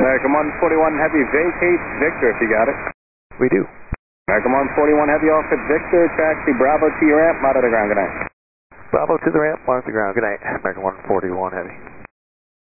American 141 Heavy, vacate Victor if you got it. We do. American 141 Heavy, off at Victor, taxi Bravo to your ramp, monitor the ground, good night. Bravo to the ramp, monitor the ground, good night. American 141 Heavy.